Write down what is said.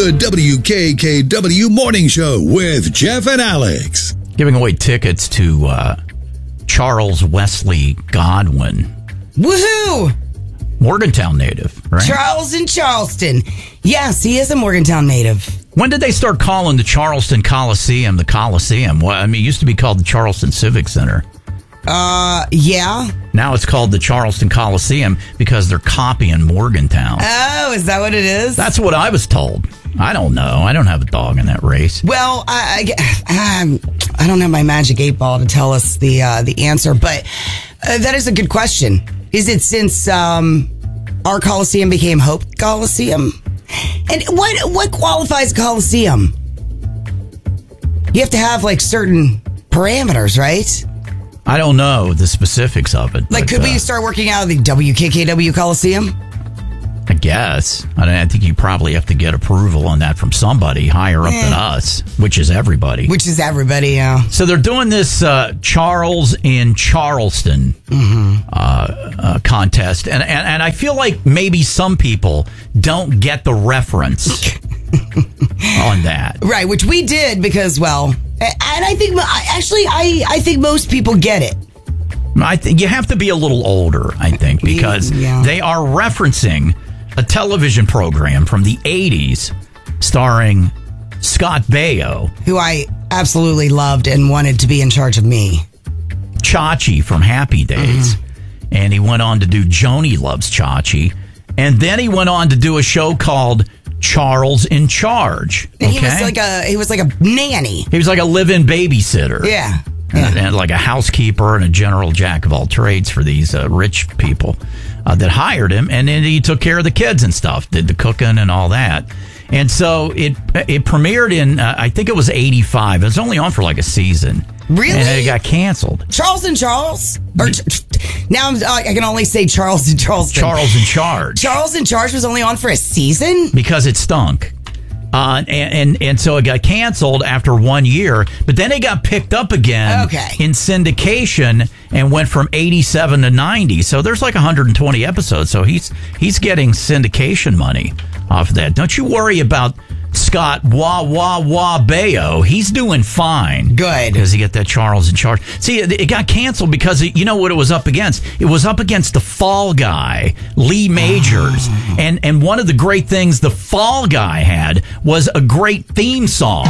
The WKKW Morning Show with Jeff and Alex. Giving away tickets to Charles Wesley Godwin. Woohoo! Morgantown native, right? Charles in Charleston. Yes, he is a Morgantown native. When did they start calling the Charleston Coliseum the Coliseum? Well, I mean, it used to be called the Charleston Civic Center. Yeah. Now it's called the Charleston Coliseum because they're copying Morgantown. Oh, is that what it is? That's what I was told. I don't know. I don't have a dog in that race. Well, I don't have my magic 8-ball to tell us the answer, but that is a good question. Is it since our Coliseum became Hope Coliseum? And what qualifies a Coliseum? You have to have like certain parameters, right? I don't know the specifics of it. Like, could we start working out of the WKKW Coliseum? I guess. I think you probably have to get approval on that from somebody higher up than us, which is everybody. Which is everybody, yeah. So they're doing this Charles in Charleston contest, and I feel like maybe some people don't get the reference on that. Right, which we did because, well, and I think, actually, I think most people get it. I think you have to be a little older, I think, because they are referencing a television program from the 80s starring Scott Baio, who I absolutely loved and wanted to be in charge of me. Chachi from Happy Days. And he went on to do Joni Loves Chachi. And then he went on to do a show called Charles in Charge. Okay? He was like a nanny. He was like a live-in babysitter. Yeah. And like a housekeeper and a general jack of all trades for these rich people that hired him. And then he took care of the kids and stuff, did the cooking and all that. And so it premiered in, I think it was 85. It was only on for like a season. Really? And it got canceled. Charles and Charles? Now I can only say Charles and Charleston. Charles in Charge. Charles in Charge was only on for a season? Because it stunk. And so it got canceled after 1 year, but then it got picked up again in syndication and went from 87 to 90. So there's like 120 episodes. So he's getting syndication money off of that. Don't you worry about Scott Baio. He's doing fine. Good. Because he got that Charles in Charge. See, it got canceled because you know what it was up against? It was up against the Fall Guy, Lee Majors. And one of the great things the Fall Guy had was a great theme song.